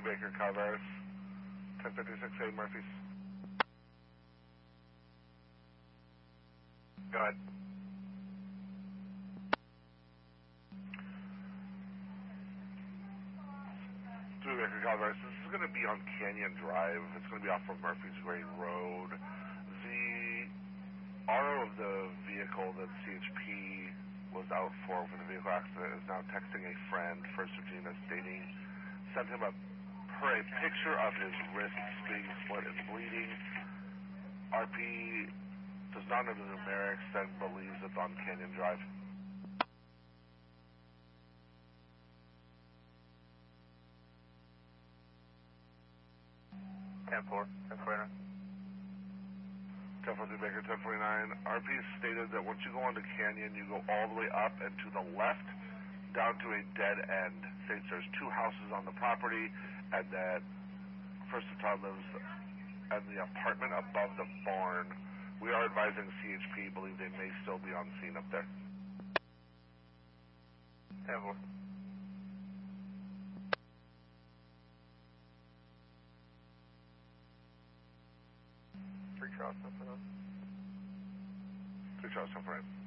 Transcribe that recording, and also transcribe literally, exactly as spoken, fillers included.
Baker Calvaris, ten fifty-six A Murphy's. Go ahead. Three Baker Calvaris, this is going to be on Canyon Drive. It's going to be off of Murphy's Grade Road. The R O of the vehicle that C H P was out for for the vehicle accident is now texting a friend, First Virginia, stating, sent him a, her a picture of his wrists being split and bleeding. R P does not know the numerics and believes it's on Canyon Drive. ten four, ten forty-nine. ten forty-three Baker, ten forty-nine. R P stated that once you go onto Canyon, you go all the way up and to the left, down to a dead end. States there's two houses on the property, and that First Todd lives in the apartment above the barn. We are advising C H P, believe they may still be on scene up there. ten four. Three Charles, ten forty-nine. Three Charles, ten forty-nine.